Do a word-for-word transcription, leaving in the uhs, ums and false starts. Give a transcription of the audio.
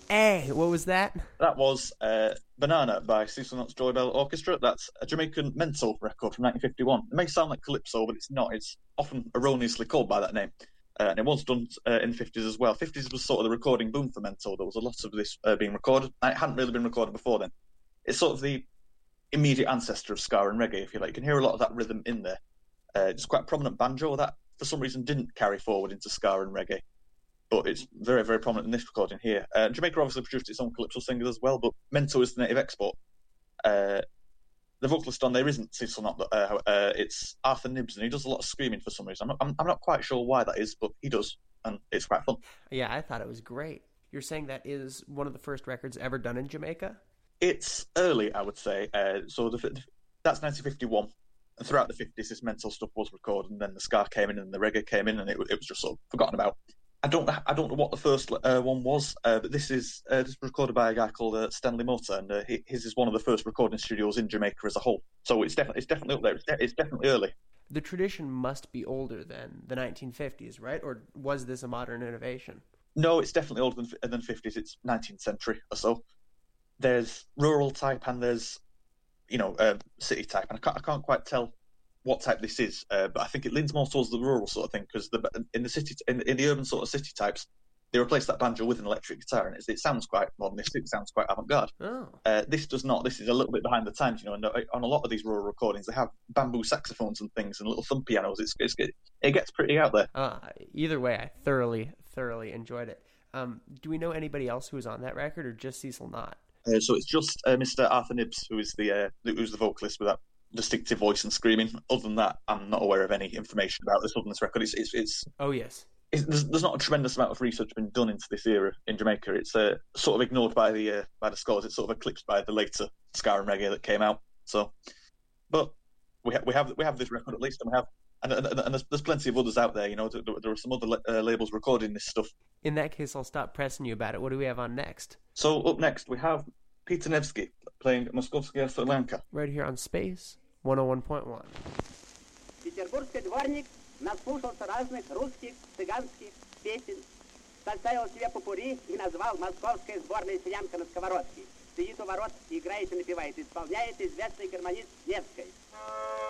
Hey, what was that? That was uh, Banana by Cecil Knott's Joy Bell Orchestra. That's a Jamaican mental record from nineteen fifty-one. It may sound like Calypso, but it's not. It's often erroneously called by that name. Uh, and it was done uh, in the fifties as well. fifties was sort of the recording boom for mental. There was a lot of this uh, being recorded, and it hadn't really been recorded before then. It's sort of the immediate ancestor of ska and reggae, if you like. You can hear a lot of that rhythm in there. Uh, it's quite a prominent banjo that, for some reason, didn't carry forward into ska and reggae, but it's very, very prominent in this recording here. Uh, Jamaica obviously produced its own calypso singers as well, but Mento is the native export. Uh, the vocalist on there isn't Cecil Knott, uh, uh, it's Arthur Nibbs, and he does a lot of screaming for some reason. I'm not, I'm, I'm not quite sure why that is, but he does, and it's quite fun. Yeah, I thought it was great. You're saying that is one of the first records ever done in Jamaica? It's early, I would say. Uh, so the, the, that's nineteen fifty-one. And throughout the fifties, this mental stuff was recorded, and then the ska came in, and the reggae came in, and it, it was just sort of forgotten about. I don't, I don't know what the first uh, one was, uh, but this is uh, this was recorded by a guy called uh, Stanley Motor, and uh, his is one of the first recording studios in Jamaica as a whole. So it's definitely, it's definitely up there. It's, de- it's definitely early. The tradition must be older than the nineteen fifties, right? Or was this a modern innovation? No, it's definitely older than than fifties. It's nineteenth century or so. There's rural type and there's, you know, uh, city type, and I can't, I can't quite tell what type this is, uh, but I think it leans more towards the rural sort of thing, because the, in the city, in, in the urban sort of city types, they replace that banjo with an electric guitar, and it, it sounds quite modernistic, it sounds quite avant-garde. Oh. Uh, this does not. This is a little bit behind the times, you know. And on a lot of these rural recordings, they have bamboo saxophones and things and little thumb pianos. It's, it's it gets pretty out there. Uh, either way, I thoroughly, thoroughly enjoyed it. Um, do we know anybody else who was on that record, or just Cecil Knott? Uh, so it's just uh, Mister Arthur Nibbs who is the uh, who's the vocalist with that distinctive voice and screaming. Other than that, I'm not aware of any information about this other than this record. It's it's, it's oh yes, it's, there's, there's not a tremendous amount of research been done into this era in Jamaica. It's uh, sort of ignored by the uh, by the scholars. It's sort of eclipsed by the later ska and reggae that came out. So, but we have we have we have this record at least, and we have. And, and, and there's, there's plenty of others out there, you know. There, there are some other uh, labels recording this stuff. In that case, I'll stop pressing you about it. What do we have on next? So up next, we have Peter Nevsky playing Moskovskaya Solanka. Right here on Space one oh one point one. Петербургский дворник наслушался разных русских, цыганских песен, составил себе попурри и назвал «Московская сборная селянка на сковородке». Сидит у ворот, играет и напевает, исполняет известный гармонист Невской.